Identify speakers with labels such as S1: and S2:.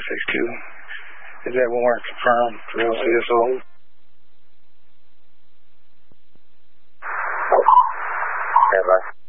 S1: 562. Is that warrant confirmed for LCSO?
S2: Stand by.